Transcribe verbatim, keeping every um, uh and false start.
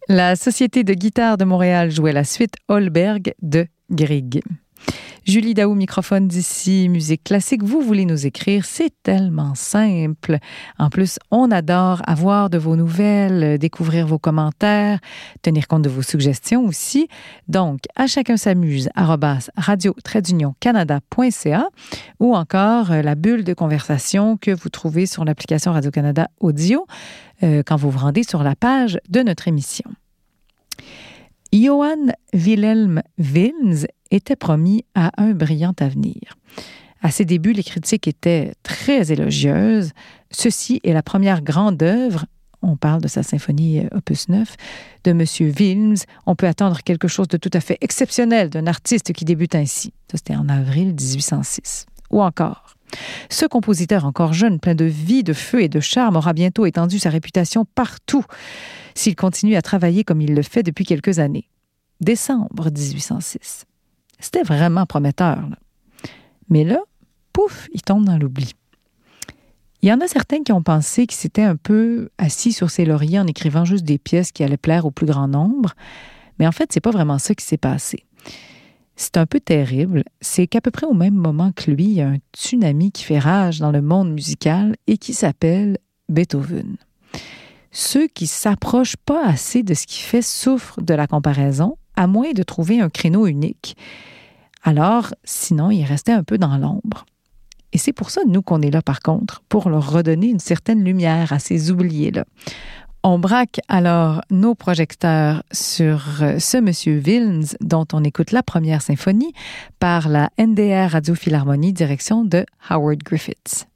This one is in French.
La Société de guitare de Montréal jouait la suite Holberg de Grieg. Julie Daou, microphone d'ici, musique classique. Vous voulez nous écrire, c'est tellement simple. En plus, on adore avoir de vos nouvelles, découvrir vos commentaires, tenir compte de vos suggestions aussi. Donc, à chacun s'amuse, arobase radio canada point c a ou encore la bulle de conversation que vous trouvez sur l'application Radio-Canada Audio euh, quand vous vous rendez sur la page de notre émission. Johann Wilhelm Wilms était promis à un brillant avenir. À ses débuts, les critiques étaient très élogieuses. Ceci est la première grande œuvre, on parle de sa symphonie opus neuf, de M. Wilms. On peut attendre quelque chose de tout à fait exceptionnel d'un artiste qui débute ainsi. Ça, c'était en avril dix-huit cent six. Ou encore, ce compositeur encore jeune, plein de vie, de feu et de charme, aura bientôt étendu sa réputation partout s'il continue à travailler comme il le fait depuis quelques années. Décembre dix-huit cent six. C'était vraiment prometteur, là. Mais là, pouf, il tombe dans l'oubli. Il y en a certains qui ont pensé qu'il s'était un peu assis sur ses lauriers en écrivant juste des pièces qui allaient plaire au plus grand nombre. Mais en fait, c'est pas vraiment ça qui s'est passé. C'est un peu terrible. C'est qu'à peu près au même moment que lui, il y a un tsunami qui fait rage dans le monde musical et qui s'appelle Beethoven. Ceux qui s'approchent pas assez de ce qu'il fait souffrent de la comparaison, à moins de trouver un créneau unique. Alors, sinon, il restait un peu dans l'ombre. Et c'est pour ça, nous, qu'on est là, par contre, pour leur redonner une certaine lumière à ces oubliés-là. On braque alors nos projecteurs sur ce monsieur Wilms, dont on écoute la première symphonie par la N D R Radio Philharmonie, direction de Howard Griffiths.